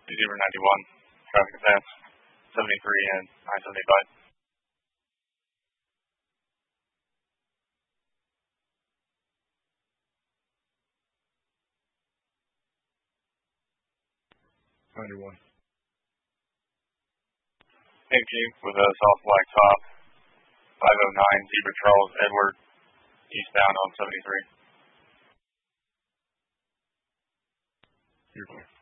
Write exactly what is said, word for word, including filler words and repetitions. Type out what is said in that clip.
zero ninety-one, traffic advance, seventy-three and nine seventy-five. ninety-one. Thank you with a soft black top, five oh nine Zebra Charles Edward, eastbound on seventy-three. You're clear.